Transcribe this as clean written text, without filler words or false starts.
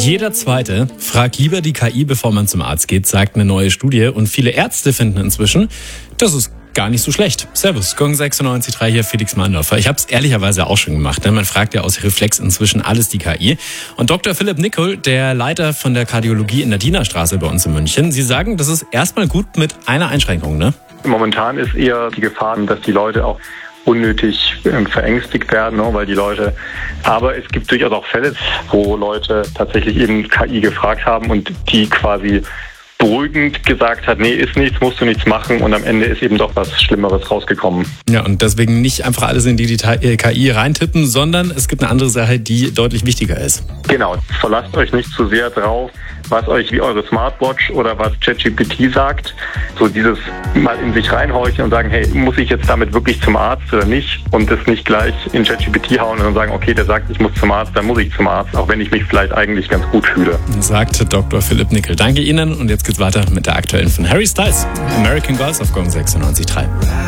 Jeder Zweite fragt lieber die KI, bevor man zum Arzt geht, sagt eine neue Studie. Und viele Ärzte finden inzwischen, das ist gar nicht so schlecht. Servus, Gong 96.3 hier, Felix Mahndorfer. Ich habe es ehrlicherweise auch schon gemacht. Ne? Man fragt ja aus Reflex inzwischen alles die KI. Und Dr. Philipp Nickel, der Leiter von der Kardiologie in der Dienerstraße bei uns in München, Sie sagen, das ist erstmal gut mit einer Einschränkung, ne? Momentan ist eher die Gefahr, dass die Leute auch unnötig verängstigt werden, weil die Leute, aber es gibt durchaus auch Fälle, wo Leute tatsächlich eben KI gefragt haben und die quasi beruhigend gesagt hat, nee, ist nichts, musst du nichts machen, und am Ende ist eben doch was Schlimmeres rausgekommen. Ja, und deswegen nicht einfach alles in die KI reintippen, sondern es gibt eine andere Sache, die deutlich wichtiger ist. Genau, verlasst euch nicht zu sehr drauf, was euch wie eure Smartwatch oder was ChatGPT sagt. So dieses mal in sich reinhorchen und sagen, hey, muss ich jetzt damit wirklich zum Arzt oder nicht? Und das nicht gleich in ChatGPT hauen und dann sagen, okay, der sagt, ich muss zum Arzt, dann muss ich zum Arzt, auch wenn ich mich vielleicht eigentlich ganz gut fühle. Sagt Dr. Philipp Nickel. Danke Ihnen, und jetzt geht's weiter mit der aktuellen von Harry Styles. American Girls auf Gong 96.3.